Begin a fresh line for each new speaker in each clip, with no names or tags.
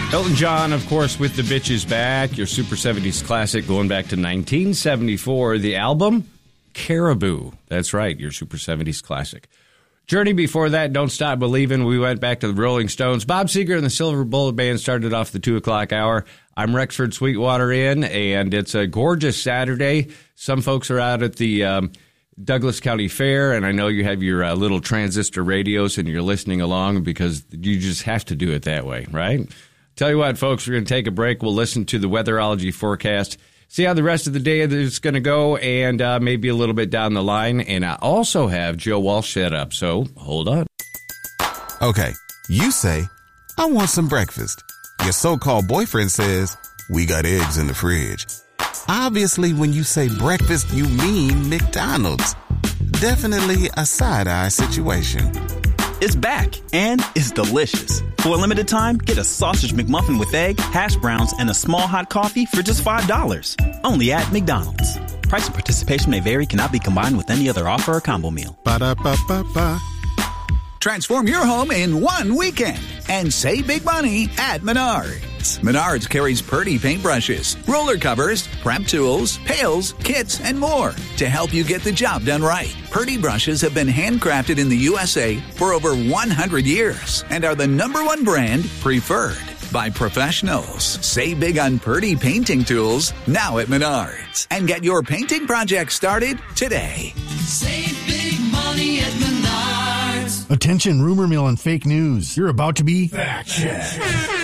Elton John, of course, with The Bitches Back, your Super 70s classic going back to 1974. The album, Caribou. That's right, your Super 70s classic. Journey before that, Don't Stop Believin'. We went back to the Rolling Stones. Bob Seger and the Silver Bullet Band started off the 2 o'clock hour. I'm Rexford Sweetwater Inn, and it's a gorgeous Saturday. Some folks are out at the Douglas County Fair, and I know you have your little transistor radios and you're listening along because you just have to do it that way, right? Tell you what, folks, we're going to take a break. We'll listen to the weatherology forecast, see how the rest of the day is going to go, and maybe a little bit down the line. And I also have Joe Walsh set up, so hold on.
Okay, you say, I want some breakfast. Your so-called boyfriend says, we got eggs in the fridge. Obviously, when you say breakfast, you mean McDonald's. Definitely a side-eye situation.
It's back, and it's delicious. For a limited time, get a sausage McMuffin with egg, hash browns, and a small hot coffee for just $5. Only at McDonald's. Price and participation may vary, cannot be combined with any other offer or combo meal.
Ba-da-ba-ba-ba.
Transform your home in one weekend and save big money at Menards. Menards carries Purdy paintbrushes, roller covers, prep tools, pails, kits, and more to help you get the job done right. Purdy brushes have been handcrafted in the USA for over 100 years and are the #1 brand preferred by professionals. Save big on Purdy painting tools now at Menards and get your painting project started today.
Save big money at Menards.
Attention, rumor mill and fake news. You're about to be fact-checked.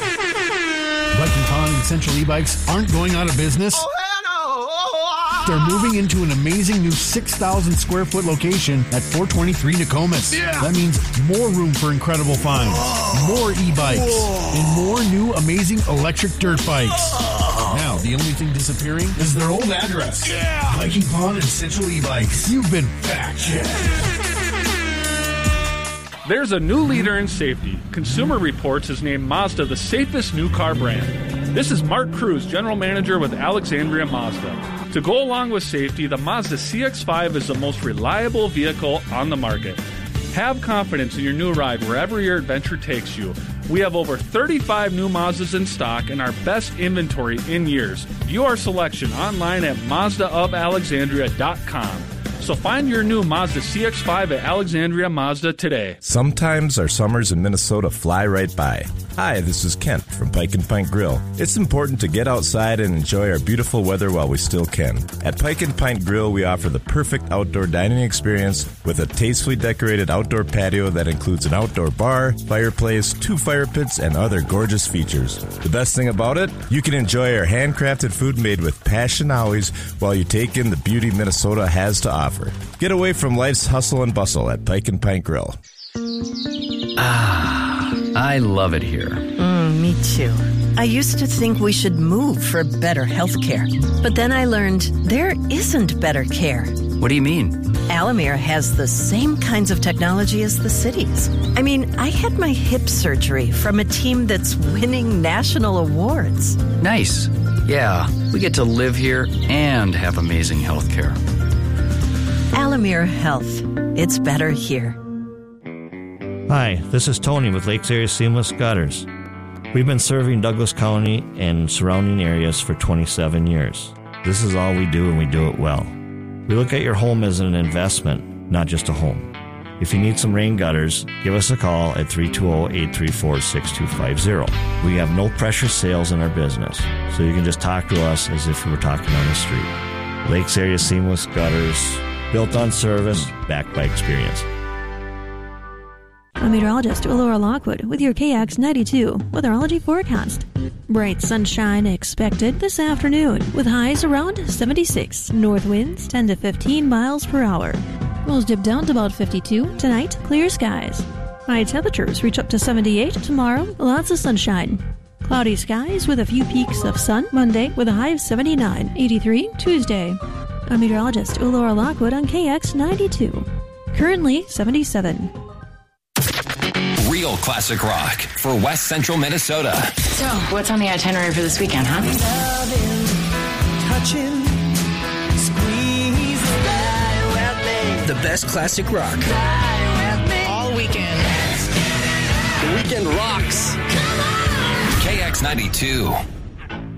Viking Pond and Central E-Bikes aren't going out of business.
Oh, hell no!
They're moving into an amazing new 6,000 square foot location at 423 Nokomis.
Yeah.
That means more room for incredible finds, more e-bikes, and more new amazing electric dirt bikes. Now, the only thing disappearing is their old address.
Yeah.
Viking Pond and Central E-Bikes. You've been fact-checked.
There's a new leader in safety. Consumer Reports has named Mazda the safest new car brand. This is Mark Cruz, General Manager with Alexandria Mazda. To go along with safety, the Mazda CX-5 is the most reliable vehicle on the market. Have confidence in your new ride wherever your adventure takes you. We have over 35 new Mazdas in stock and our best inventory in years. View our selection online at MazdaofAlexandria.com. So find your new Mazda CX-5 at Alexandria Mazda today.
Sometimes our summers in Minnesota fly right by. Hi, this is Kent from Pike and Pint Grill. It's important to get outside and enjoy our beautiful weather while we still can. At Pike and Pint Grill, we offer the perfect outdoor dining experience with a tastefully decorated outdoor patio that includes an outdoor bar, fireplace, 2 fire pits, and other gorgeous features. The best thing about it? You can enjoy our handcrafted food made with passion always while you take in the beauty Minnesota has to offer. Get away from life's hustle and bustle at Pike and Pint Grill.
I love it here.
Me too. I used to think we should move for better health care. But then I learned there isn't better care.
What do you mean?
Alamere has the same kinds of technology as the cities. I mean, I had my hip surgery from a team that's winning national awards.
Nice. Yeah, we get to live here and have amazing health care.
Alamere Health. It's better here.
Hi, this is Tony with Lakes Area Seamless Gutters. We've been serving Douglas County and surrounding areas for 27 years. This is all we do, and we do it well. We look at your home as an investment, not just a home. If you need some rain gutters, give us a call at 320-834-6250. We have no pressure sales in our business, so you can just talk to us as if we were talking on the street. Lakes Area Seamless Gutters, built on service, backed by experience.
I'm meteorologist Laura Lockwood with your KX92 weatherology forecast. Bright sunshine expected this afternoon with highs around 76. North winds 10 to 15 miles per hour. Lows dip down to about 52. Tonight, clear skies. High temperatures reach up to 78 tomorrow. Lots of sunshine. Cloudy skies with a few peaks of sun Monday with a high of 79. 83 Tuesday. I'm meteorologist Laura Lockwood on KX92. Currently 77.
Real classic rock for West Central Minnesota.
So, what's on the itinerary for this weekend, huh?
Loving, touching, squeeze, fly with me.
The best classic rock.
Fly with me.
All weekend.
The weekend rocks.
KX 92.